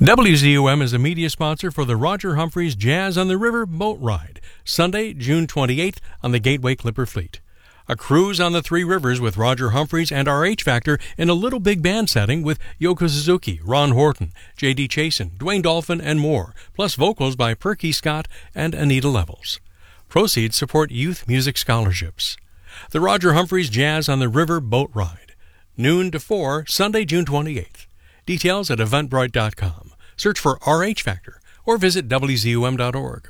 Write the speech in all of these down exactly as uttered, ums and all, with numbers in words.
W Z U M is a media sponsor for the Roger Humphreys Jazz on the River boat ride, Sunday, June twenty-eighth on the Gateway Clipper Fleet. A cruise on the three rivers with Roger Humphreys and our H Factor in a little big band setting with Yoko Suzuki, Ron Horton, J D Chasen, Dwayne Dolphin, and more, plus vocals by Perky Scott and Anita Levels. Proceeds support youth music scholarships. The Roger Humphreys Jazz on the River boat ride, noon to four, Sunday, June twenty-eighth. Details at eventbrite dot com. Search for R H Factor or visit W Z U M dot org.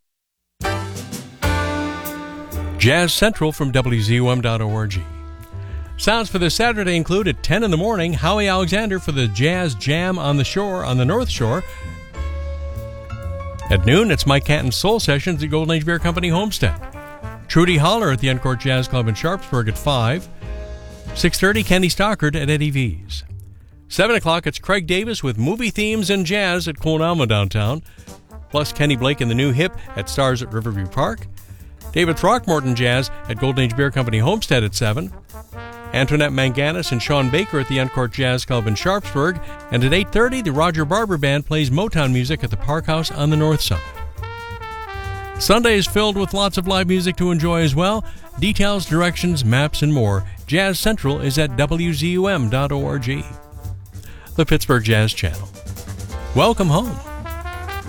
Jazz Central from W Z U M dot org. Sounds for this Saturday include at ten in the morning, Howie Alexander for the Jazz Jam on the Shore on the North Shore. At noon, it's Mike Canton's Soul Sessions at Golden Age Beer Company Homestead. Trudy Holler at the Uncourt Jazz Club in Sharpsburg at five. six thirty, Kenny Stockard at Eddie V's. seven o'clock, it's Craig Davis with movie themes and jazz at Clone Alma downtown. Plus Kenny Blake and the New Hip at Stars at Riverview Park. David Throckmorton Jazz at Golden Age Beer Company Homestead at seven. Antoinette Manganis and Sean Baker at the Uncourt Jazz Club in Sharpsburg. And at eight thirty, the Roger Barber Band plays Motown music at the Park House on the North Side. Sunday is filled with lots of live music to enjoy as well. Details, directions, maps, and more. Jazz Central is at W Z U M dot org. The Pittsburgh Jazz Channel. Welcome home.